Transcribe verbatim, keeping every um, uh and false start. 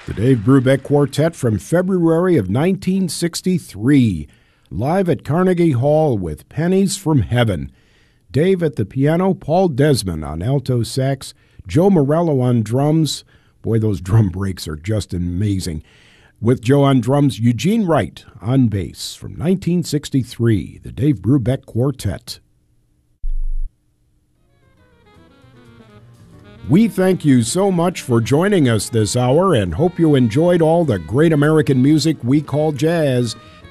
The Dave Brubeck Quartet from February of nineteen sixty-three, live at Carnegie Hall with Pennies from Heaven. Dave at the piano, Paul Desmond on alto sax, Joe Morello on drums. Boy, those drum breaks are just amazing. With Joe on drums, Eugene Wright on bass from nineteen sixty-three, the Dave Brubeck Quartet. We thank you so much for joining us this hour and hope you enjoyed all the great American music we call jazz.